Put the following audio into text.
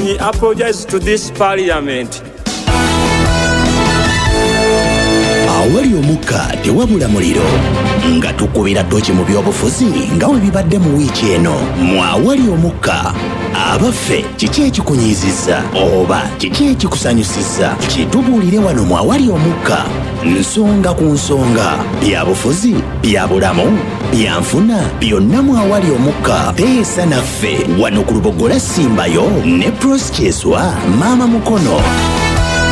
me apologize to this parliament. Awali omukka tewabula muliro nga tukubira ddoki mu byobufuzi nga we bibadde mu wiiki eno. Mu awali omukka abaffe kiki ekikunyiizizza oba kiki ekikusanyusizza kitubuulire wano mu awali omukka. Nsonga ku nsonga, byabufuzi, byabulamu, byanfuna, byonna mu awali omukka. Teesa naffe wano ku Lubogola Simbayo ne Proskyeswa Maama Mukono.